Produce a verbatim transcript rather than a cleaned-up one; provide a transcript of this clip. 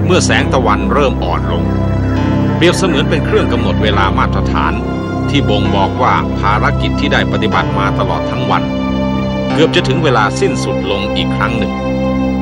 เมื่อแสงตะวันเริ่มอ่อนลงเปรียบเสมือนเป็นเครื่องกำหนดเวลามาตรฐานที่บ่งบอกว่าภารกิจที่ได้ปฏิบัติมาตลอดทั้งวันเกือบจะถึงเวลาสิ้นสุดลงอีกครั้งหนึ่ง